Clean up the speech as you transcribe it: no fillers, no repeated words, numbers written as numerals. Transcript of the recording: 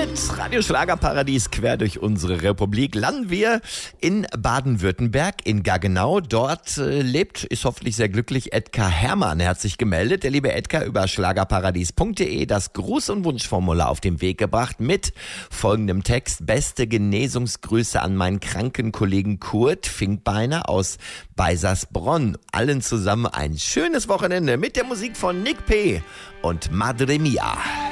Mit Radio Schlagerparadies quer durch unsere Republik landen wir in Baden-Württemberg, in Gaggenau. Dort ist hoffentlich sehr glücklich Edgar Herrmann. Er hat sich gemeldet, der liebe Edgar, über schlagerparadies.de das Gruß- und Wunschformular auf den Weg gebracht mit folgendem Text. Beste Genesungsgrüße an meinen kranken Kollegen Kurt Finkbeiner aus Beisersbronn. Allen zusammen ein schönes Wochenende mit der Musik von Nick P. und Madre Mia.